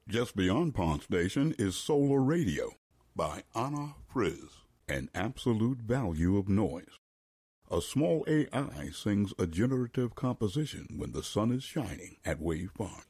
Just beyond Pond Station is Solar Radio by Anna Friz, an absolute value of noise. A small AI sings a generative composition when the sun is shining at Wave Park.